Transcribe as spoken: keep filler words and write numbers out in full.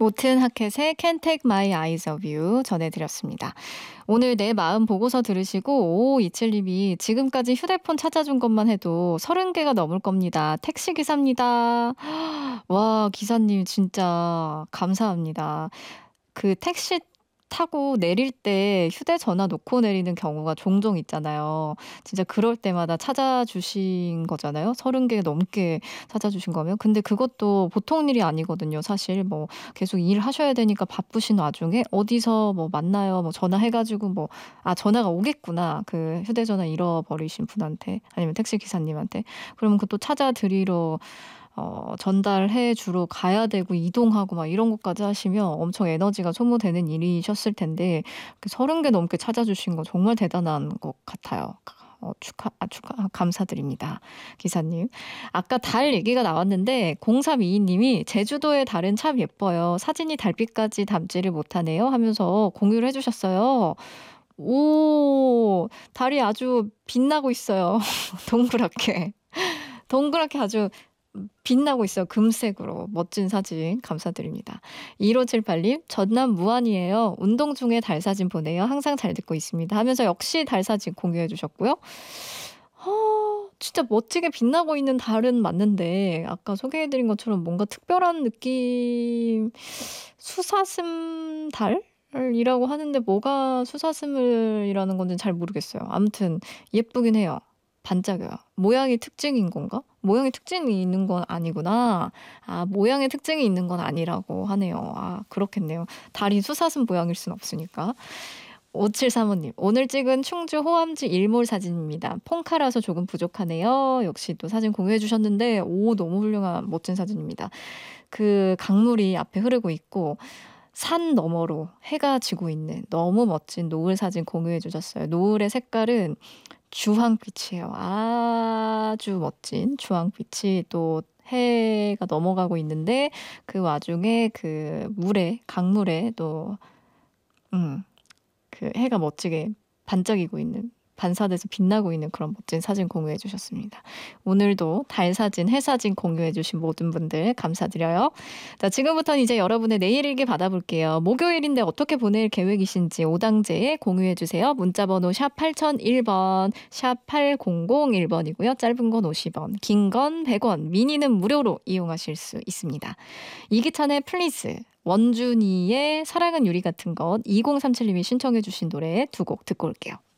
모튼 하켓의 Can't Take My Eyes Off You 전해드렸습니다. 오늘 내 마음 보고서 들으시고 오오이칠님이 지금까지 휴대폰 찾아준 것만 해도 서른 개가 넘을 겁니다. 택시기사입니다. 와, 기사님 진짜 감사합니다. 그 택시 타고 내릴 때 휴대전화 놓고 내리는 경우가 종종 있잖아요. 진짜 그럴 때마다 찾아주신 거잖아요. 서른 개 넘게 찾아주신 거면. 근데 그것도 보통 일이 아니거든요. 사실 뭐 계속 일하셔야 되니까 바쁘신 와중에 어디서 뭐 만나요. 뭐 전화해가지고 뭐, 아, 전화가 오겠구나. 그 휴대전화 잃어버리신 분한테 아니면 택시기사님한테. 그러면 그것도 찾아드리러 어, 전달해 주러 가야 되고 이동하고 막 이런 것까지 하시면 엄청 에너지가 소모되는 일이셨을 텐데 그 서른 개 넘게 찾아주신 거 정말 대단한 것 같아요. 어, 축하, 아, 축하, 아, 감사드립니다. 기사님. 아까 달 얘기가 나왔는데 공삼이이님이 제주도의 달은 참 예뻐요. 사진이 달빛까지 담지를 못하네요 하면서 공유를 해주셨어요. 오, 달이 아주 빛나고 있어요. 동그랗게. 동그랗게 아주 빛나고 있어요. 금색으로. 멋진 사진 감사드립니다. 일오칠팔님 전남 무안이에요. 운동 중에 달 사진 보내요. 항상 잘 듣고 있습니다 하면서 역시 달 사진 공유해 주셨고요. 어, 진짜 멋지게 빛나고 있는 달은 맞는데 아까 소개해드린 것처럼 뭔가 특별한 느낌, 수사슴 달이라고 하는데 뭐가 수사슴을이라는 건지 잘 모르겠어요. 아무튼 예쁘긴 해요. 반짝여요. 모양이 특징인 건가? 모양의 특징이 있는 건 아니구나. 아, 모양의 특징이 있는 건 아니라고 하네요. 아, 그렇겠네요. 달이 수사슴 모양일 순 없으니까. 오칠삼오님 오늘 찍은 충주 호암지 일몰 사진입니다. 폰카라서 조금 부족하네요. 역시 또 사진 공유해 주셨는데 오, 너무 훌륭한 멋진 사진입니다. 그 강물이 앞에 흐르고 있고 산 너머로 해가 지고 있는 너무 멋진 노을 사진 공유해 주셨어요. 노을의 색깔은 주황빛이에요. 아주 멋진 주황빛이 또 해가 넘어가고 있는데 그 와중에 그 물에 강물에 또 음, 그 해가 멋지게 반짝이고 있는 반사돼서 빛나고 있는 그런 멋진 사진 공유해 주셨습니다. 오늘도 달 사진, 해 사진 공유해 주신 모든 분들 감사드려요. 자, 지금부터는 이제 여러분의 내일 일기 받아볼게요. 목요일인데 어떻게 보낼 계획이신지 오당제에 공유해 주세요. 문자번호 샵 팔공공일 번, 샵 팔공공일 번이고요. 짧은 건 오십 원, 긴 건 백 원, 미니는 무료로 이용하실 수 있습니다. 이기찬의 플리즈, 원준이의 사랑은 유리 같은 것, 이공삼칠님이 신청해 주신 노래 두 곡 듣고 올게요.